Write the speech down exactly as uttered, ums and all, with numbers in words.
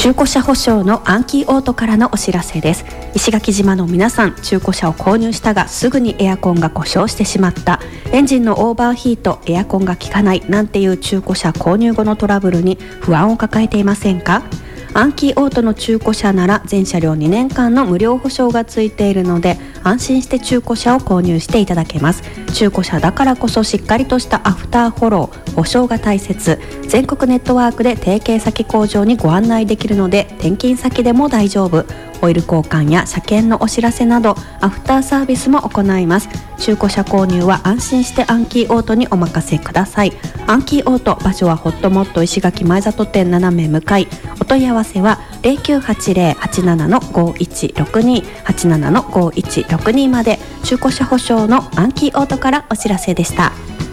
中古車保証のアンキーオートからのお知らせです。石垣島の皆さん、中古車を購入したがすぐにエアコンが故障してしまった、エンジンのオーバーヒート、エアコンが効かないなんていう中古車購入後のトラブルに不安を抱えていませんか？アンキーオートの中古車なら全車両にねんかんの無料保証がついているので、安心して中古車を購入していただけます。中古車だからこそしっかりとしたアフターフォロー、保証が大切。全国ネットワークで提携先工場にご案内できるので、転勤先でも大丈夫。オイル交換や車検のお知らせなどアフターサービスも行います。中古車購入は安心してアンキーオートにお任せください。アンキーオート、場所はホットモット石垣前里店斜め向かい。お問い合わせは ゼロきゅうはちゼロ はちなな ごいちろくに はちなな ごいちろくに まで。中古車保証のアンキーオートからお知らせでした。